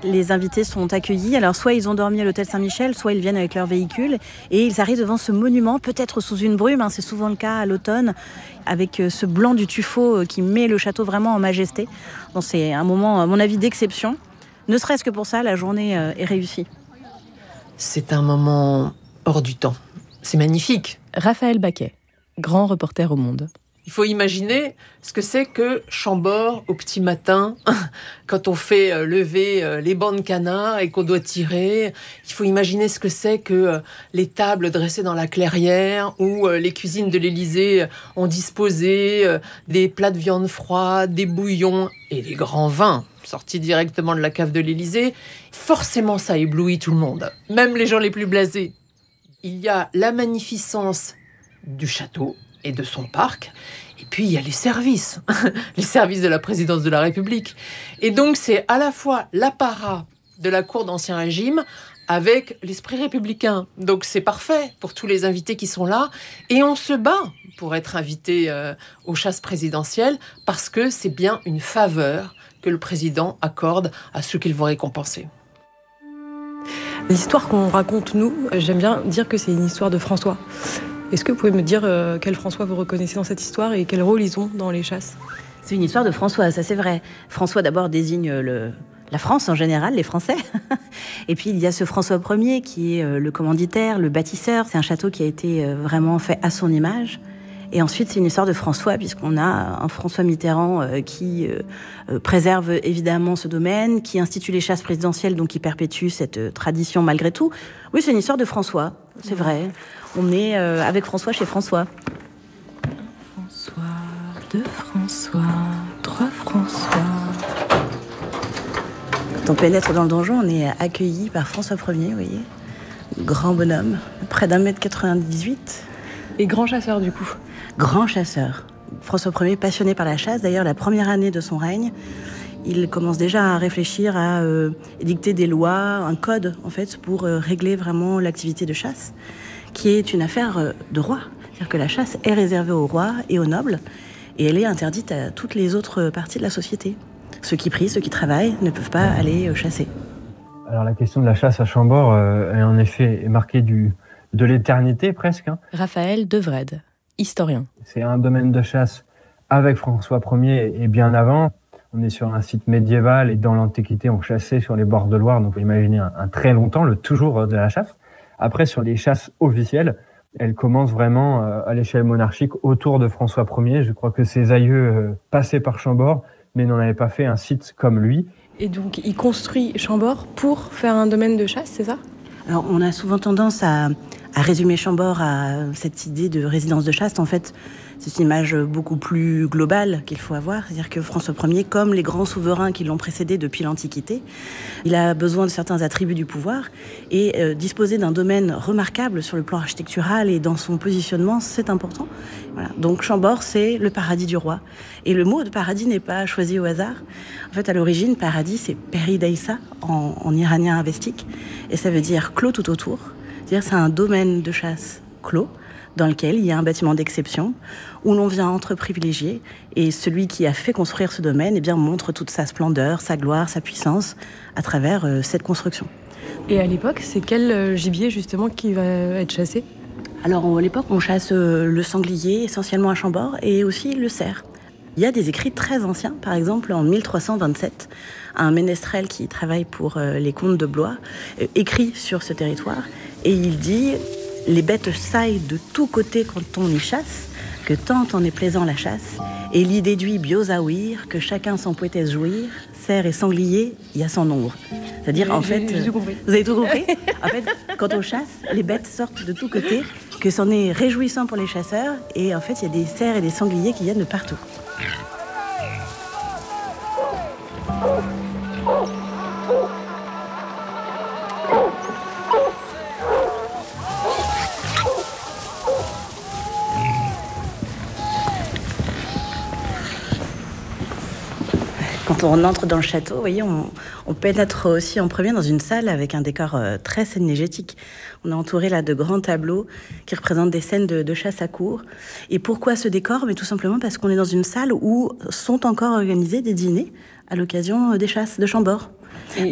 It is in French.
Les invités sont accueillis. Alors, soit ils ont dormi à l'hôtel Saint-Michel, soit ils viennent avec leur véhicule. Et ils arrivent devant ce monument, peut-être sous une brume. C'est souvent le cas à l'automne, avec ce blanc du tuffeau qui met le château vraiment en majesté. Donc, c'est un moment, à mon avis, d'exception. Ne serait-ce que pour ça, la journée est réussie. C'est un moment hors du temps. C'est magnifique. Raphaël Baquet, grand reporter au Monde. Il faut imaginer ce que c'est que Chambord au petit matin, quand on fait lever les bancs de canards et qu'on doit tirer. Il faut imaginer ce que c'est que les tables dressées dans la clairière ou les cuisines de l'Élysée ont disposé des plats de viande froide, des bouillons et des grands vins sortis directement de la cave de l'Élysée. Forcément, ça éblouit tout le monde, même les gens les plus blasés. Il y a la magnificence du château et de son parc. Et puis, il y a les services de la présidence de la République. Et donc, c'est à la fois l'apparat de la cour d'Ancien Régime avec l'esprit républicain. Donc, c'est parfait pour tous les invités qui sont là. Et on se bat pour être invité aux chasses présidentielles parce que c'est bien une faveur que le président accorde à ceux qu'il veut récompenser. L'histoire qu'on raconte, nous, j'aime bien dire que c'est une histoire de François. Est-ce que vous pouvez me dire quel François vous reconnaissez dans cette histoire et quel rôle ils ont dans les chasses ? C'est une histoire de François, ça c'est vrai. François d'abord désigne la France en général, les Français. Et puis il y a ce François Ier qui est le commanditaire, le bâtisseur. C'est un château qui a été vraiment fait à son image. Et ensuite, c'est une histoire de François, puisqu'on a un François Mitterrand qui préserve évidemment ce domaine, qui institue les chasses présidentielles, donc qui perpétue cette tradition malgré tout. Oui, c'est une histoire de François, c'est vrai. On est avec François chez François. François, deux François, trois François. Quand on pénètre dans le donjon, on est accueilli par François Ier, vous voyez. Grand bonhomme, près d'1m98. Et grand chasseur, du coup. Grand chasseur. François Ier, passionné par la chasse. D'ailleurs, la première année de son règne, il commence déjà à réfléchir à édicter des lois, un code, en fait, pour régler vraiment l'activité de chasse, qui est une affaire de roi. C'est-à-dire que la chasse est réservée aux rois et aux nobles, et elle est interdite à toutes les autres parties de la société. Ceux qui prient, ceux qui travaillent, ne peuvent pas aller chasser. Alors la question de la chasse à Chambord est en effet marquée de l'éternité presque. Raphaël Devred, historien. C'est un domaine de chasse avec François Ier et bien avant. On est sur un site médiéval et dans l'Antiquité, on chassait sur les bords de Loire. Donc, vous imaginez un très longtemps, le toujours de la chasse. Après, sur les chasses officielles, elles commencent vraiment à l'échelle monarchique autour de François Ier. Je crois que ses aïeux passaient par Chambord, mais n'en avaient pas fait un site comme lui. Et donc, il construit Chambord pour faire un domaine de chasse, c'est ça ? Alors, on a souvent tendance à résumer Chambord à cette idée de résidence de chasse. En fait, c'est une image beaucoup plus globale qu'il faut avoir. C'est-à-dire que François Ier, comme les grands souverains qui l'ont précédé depuis l'Antiquité, il a besoin de certains attributs du pouvoir. Et disposer d'un domaine remarquable sur le plan architectural et dans son positionnement, c'est important. Voilà. Donc Chambord, c'est le paradis du roi. Et le mot de paradis n'est pas choisi au hasard. En fait, à l'origine, paradis, c'est Perideissa en iranien avestique. Et ça veut dire clos tout autour. C'est-à-dire c'est un domaine de chasse clos dans lequel il y a un bâtiment d'exception où l'on vient entre privilégiés et celui qui a fait construire ce domaine montre toute sa splendeur, sa gloire, sa puissance à travers cette construction. Et à l'époque, c'est quel gibier justement qui va être chassé ? Alors à l'époque, on chasse le sanglier essentiellement à Chambord et aussi le cerf. Il y a des écrits très anciens, par exemple en 1327, un ménestrel qui travaille pour les comtes de Blois écrit sur ce territoire et il dit « Les bêtes saillent de tous côtés quand on y chasse, que tant en est plaisant la chasse, et l'y déduit biosaouir, que chacun s'en poétesse jouir, cerf et sanglier, il y a son nombre. » C'est-à-dire, en fait... J'ai tout compris. Vous avez tout compris ? En fait, quand on chasse, les bêtes sortent de tous côtés, que c'en est réjouissant pour les chasseurs, et en fait, il y a des cerfs et des sangliers qui viennent de partout. Quand on entre dans le château, vous voyez, on pénètre aussi en premier dans une salle avec un décor très cynégétique. On est entouré là de grands tableaux qui représentent des scènes de chasse à courre. Et pourquoi ce décor ? Mais tout simplement parce qu'on est dans une salle où sont encore organisés des dîners à l'occasion des chasses de Chambord. Et